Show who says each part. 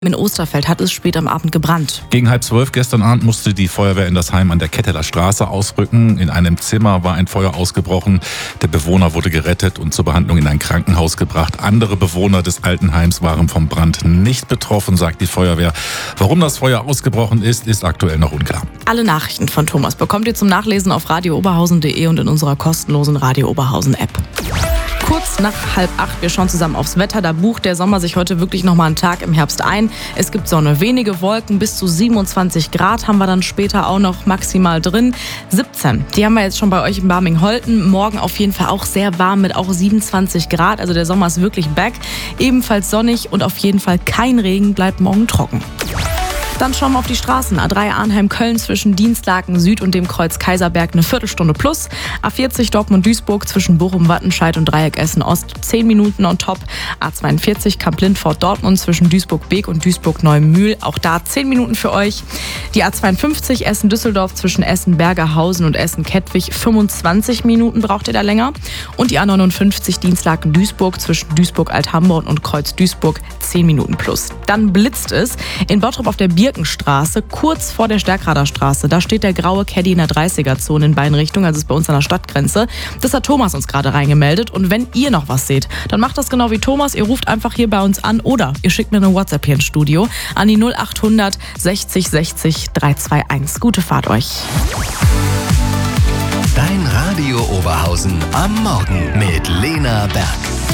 Speaker 1: In Osterfeld hat es spät am Abend gebrannt.
Speaker 2: Gegen 11:30 gestern Abend musste die Feuerwehr in das Heim an der Ketteler Straße ausrücken. In einem Zimmer war ein Feuer ausgebrochen. Der Bewohner wurde gerettet und zur Behandlung in ein Krankenhaus gebracht. Andere Bewohner des Altenheims waren vom Brand nicht betroffen, sagt die Feuerwehr. Warum das Feuer ausgebrochen ist, ist aktuell noch unklar.
Speaker 1: Alle Nachrichten von Thomas bekommt ihr zum Nachlesen auf radiooberhausen.de und in unserer kostenlosen Radio Oberhausen App. Kurz nach 7:30, wir schauen zusammen aufs Wetter. Da bucht der Sommer sich heute wirklich nochmal einen Tag im Herbst ein. Es gibt Sonne, wenige Wolken, bis zu 27 Grad haben wir dann später auch noch maximal drin. 17, die haben wir jetzt schon bei euch in Barming-Holten. Morgen auf jeden Fall auch sehr warm mit auch 27 Grad. Also der Sommer ist wirklich back. Ebenfalls sonnig und auf jeden Fall kein Regen, bleibt morgen trocken. Dann schauen wir auf die Straßen. A3 Arnheim-Köln zwischen Dienstlaken Süd und dem Kreuz Kaiserberg eine Viertelstunde plus. A40 Dortmund-Duisburg zwischen Bochum-Wattenscheid und Dreieck Essen-Ost 10 Minuten on top. A42 Kamp-Lindfort-Dortmund zwischen Duisburg-Beek und Duisburg-Neumühl. Auch da 10 Minuten für euch. Die A52 Essen-Düsseldorf zwischen Essen-Bergerhausen und Essen-Kettwig 25 Minuten braucht ihr da länger. Und die A59 Dienstlaken-Duisburg zwischen Duisburg-Althamborn und Kreuz Duisburg 10 Minuten plus. Dann blitzt es in Bottrop auf der Birkenstraße, kurz vor der Stärkrader Straße. Da steht der graue Caddy in der 30er-Zone in beiden Richtungen, also ist bei uns an der Stadtgrenze. Das hat Thomas uns gerade reingemeldet. Und wenn ihr noch was seht, dann macht das genau wie Thomas. Ihr ruft einfach hier bei uns an oder ihr schickt mir eine WhatsApp hier ins Studio an die 0800 60 60 321. Gute Fahrt euch.
Speaker 3: Dein Radio Oberhausen am Morgen mit Lena Berg.